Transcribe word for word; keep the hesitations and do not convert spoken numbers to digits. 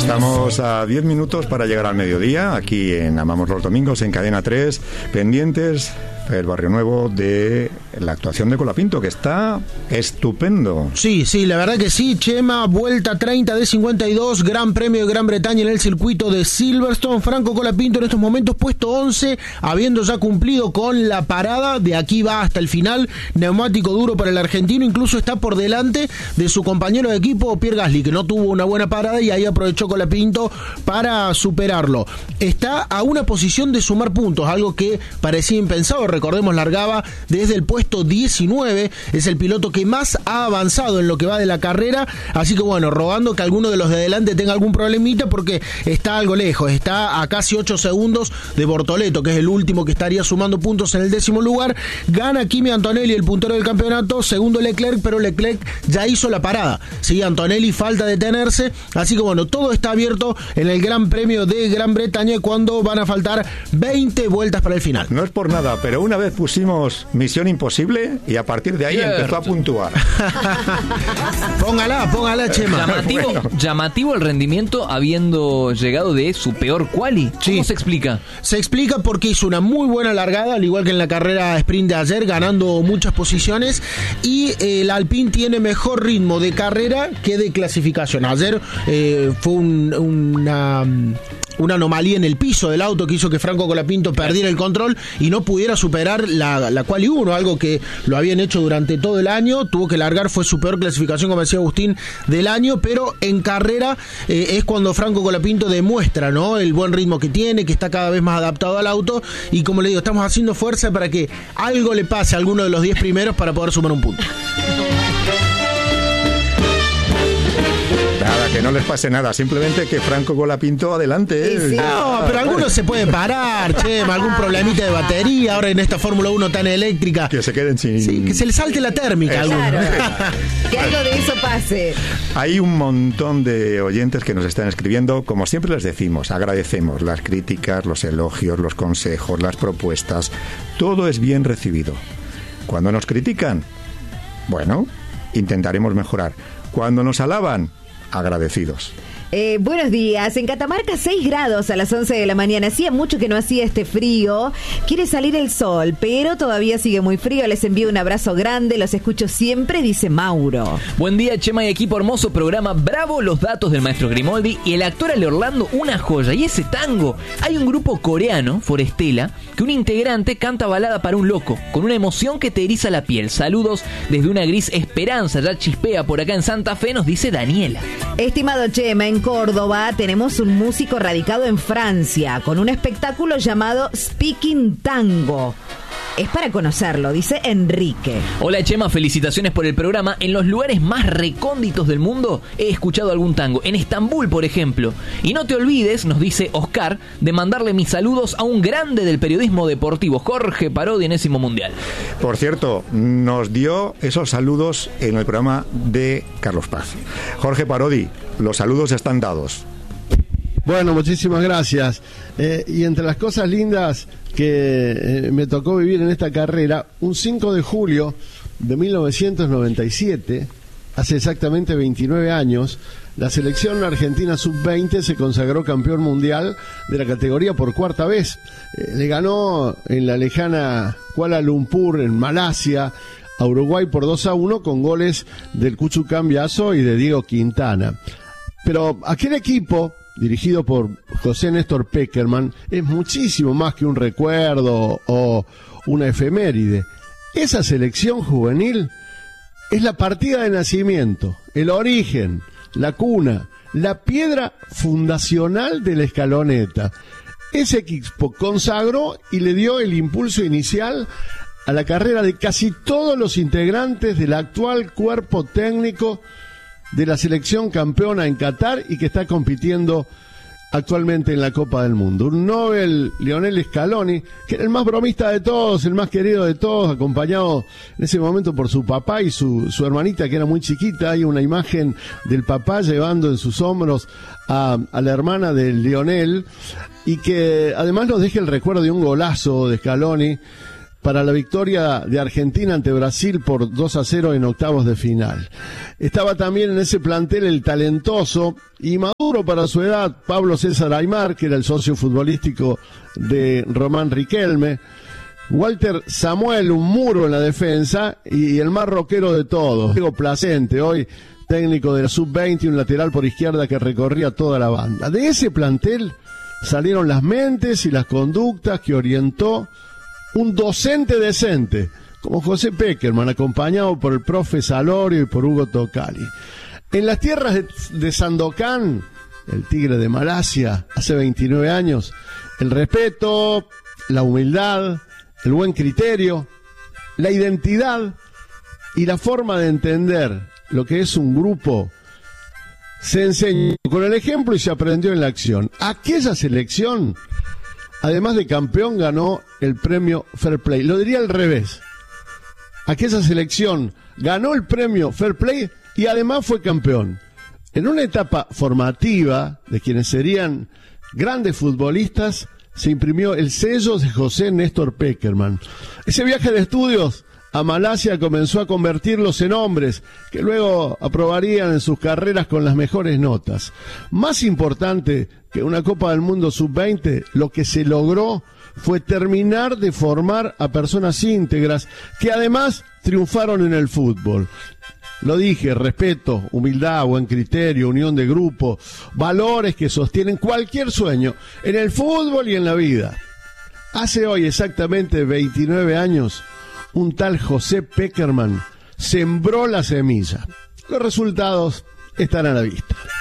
Estamos a diez minutos para llegar al mediodía, aquí en Amamos los Domingos, en Cadena tres, pendientes el Barrio Nuevo de la actuación de Colapinto, que está estupendo. Sí, sí, la verdad que sí, Chema, vuelta treinta de cincuenta y dos, Gran Premio de Gran Bretaña en el circuito de Silverstone. Franco Colapinto en estos momentos puesto once, habiendo ya cumplido con la parada, de aquí va hasta el final, neumático duro para el argentino, incluso está por delante de su compañero de equipo, Pierre Gasly, que no tuvo una buena parada y ahí aprovechó Colapinto para superarlo. Está a una posición de sumar puntos, algo que parecía impensado. Recordemos, largaba desde el puesto diecinueve, es el piloto que más ha avanzado en lo que va de la carrera, así que bueno, rogando que alguno de los de adelante tenga algún problemita, porque está algo lejos, está a casi ocho segundos de Bortoleto, que es el último que estaría sumando puntos en el décimo lugar. Gana Kimi Antonelli, el puntero del campeonato, segundo Leclerc, pero Leclerc ya hizo la parada, sí, Antonelli falta detenerse, así que bueno, todo está abierto en el Gran Premio de Gran Bretaña, cuando van a faltar veinte vueltas para el final. No es por nada, pero una vez pusimos Misión Imposible y a partir de ahí Cierto. empezó a puntuar. Póngala, póngala, Chema. Llamativo, bueno. llamativo el rendimiento habiendo llegado de su peor quali. ¿Cómo sí. se explica? Se explica porque hizo una muy buena largada, al igual que en la carrera sprint de ayer, ganando muchas posiciones, y eh, el Alpine tiene mejor ritmo de carrera que de clasificación. Ayer eh, fue un, una... una anomalía en el piso del auto que hizo que Franco Colapinto perdiera el control y no pudiera superar la, la quali uno, algo que lo habían hecho durante todo el año. Tuvo que largar, fue su peor clasificación, como decía Agustín, del año, pero en carrera eh, es cuando Franco Colapinto demuestra, ¿no?, el buen ritmo que tiene, que está cada vez más adaptado al auto, y como le digo, estamos haciendo fuerza para que algo le pase a alguno de los diez primeros para poder sumar un punto. Nada, que no les pase nada, simplemente que Franco Colapinto adelante. ¿eh? Sí, sí. No, pero algunos se pueden parar, che, algún problemita de batería, ahora en esta Fórmula uno tan eléctrica. Que se queden sin... Sí, que se les salte la térmica. Claro, que algo de eso pase. Hay un montón de oyentes que nos están escribiendo, como siempre les decimos, agradecemos las críticas, los elogios, los consejos, las propuestas, todo es bien recibido. Cuando nos critican, bueno, intentaremos mejorar. Cuando nos alaban, agradecidos. Eh, buenos días. En Catamarca seis grados a las once de la mañana. Hacía mucho que no hacía este frío. Quiere salir el sol, pero todavía sigue muy frío. Les envío un abrazo grande. Los escucho siempre, dice Mauro. Buen día, Chema y equipo. Hermoso programa. Bravo los datos del maestro Grimoldi. Y el actor Ale Orlando, una joya. Y ese tango. Hay un grupo coreano, Forestela, que un integrante canta balada para un loco, con una emoción que te eriza la piel. Saludos desde una gris esperanza. Ya chispea por acá en Santa Fe, nos dice Daniela. Estimado Chema, en Córdoba tenemos un músico radicado en Francia con un espectáculo llamado Speaking Tango. Es para conocerlo, dice Enrique. Hola Chema, felicitaciones por el programa. En los lugares más recónditos del mundo he escuchado algún tango. En Estambul, por ejemplo. Y no te olvides, nos dice Oscar, de mandarle mis saludos a un grande del periodismo deportivo, Jorge Parodi, enésimo mundial. Por cierto, nos dio esos saludos en el programa de Carlos Paz. Jorge Parodi, los saludos están dados. Bueno, muchísimas gracias. Eh, y entre las cosas lindas que eh, me tocó vivir en esta carrera, un cinco de julio de mil novecientos noventa y siete, hace exactamente veintinueve años, la selección argentina sub veinte se consagró campeón mundial de la categoría por cuarta vez. Eh, le ganó en la lejana Kuala Lumpur, en Malasia, a Uruguay por dos a uno con goles del Cuchu Cambiaso y de Diego Quintana. Pero aquel equipo, dirigido por José Néstor Peckerman, es muchísimo más que un recuerdo o una efeméride. Esa selección juvenil es la partida de nacimiento, el origen, la cuna, la piedra fundacional de la escaloneta. Ese equipo consagró y le dio el impulso inicial a la carrera de casi todos los integrantes del actual cuerpo técnico de la selección campeona en Qatar y que está compitiendo actualmente en la Copa del Mundo. Un Nobel, Lionel Scaloni, que era el más bromista de todos, el más querido de todos, acompañado en ese momento por su papá y su, su hermanita, que era muy chiquita. Hay una imagen del papá llevando en sus hombros a, a la hermana de Lionel, y que además nos deja el recuerdo de un golazo de Scaloni para la victoria de Argentina ante Brasil por dos a cero en octavos de final. Estaba también en ese plantel el talentoso y maduro para su edad Pablo César Aimar, que era el socio futbolístico de Román Riquelme, Walter Samuel, un muro en la defensa, y el más rockero de todos, Diego Placente, hoy técnico de la sub veinte, un lateral por izquierda que recorría toda la banda. De ese plantel salieron las mentes y las conductas que orientó un docente decente, como José Peckerman, acompañado por el profe Salorio y por Hugo Tocali. En las tierras de, de Sandokan, el tigre de Malasia, hace veintinueve años, el respeto, la humildad, el buen criterio, la identidad y la forma de entender lo que es un grupo se enseñó con el ejemplo y se aprendió en la acción. Aquella selección, además de campeón, ganó el premio Fair Play. Lo diría al revés. Aquella selección ganó el premio Fair Play y además fue campeón. En una etapa formativa de quienes serían grandes futbolistas, se imprimió el sello de José Néstor Peckerman. Ese viaje de estudios a Malasia comenzó a convertirlos en hombres que luego aprobarían en sus carreras con las mejores notas. Más importante que una Copa del Mundo sub veinte, lo que se logró fue terminar de formar a personas íntegras que además triunfaron en el fútbol. Lo dije, respeto, humildad, buen criterio, unión de grupo, valores que sostienen cualquier sueño en el fútbol y en la vida. Hace hoy exactamente veintinueve años, un tal José Peckerman sembró la semilla. Los resultados están a la vista.